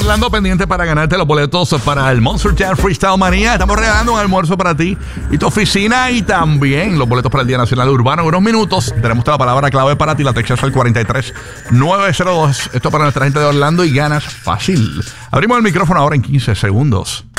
Orlando, pendiente para ganarte los boletos para el Monster Jam Freestyle Manía. Estamos regalando un almuerzo para ti y tu oficina y también los boletos para el Día Nacional Urbano. En unos minutos tenemos la palabra clave para ti, la textas al 43902. Esto para nuestra gente de Orlando y ganas fácil. Abrimos el micrófono ahora en 15 segundos.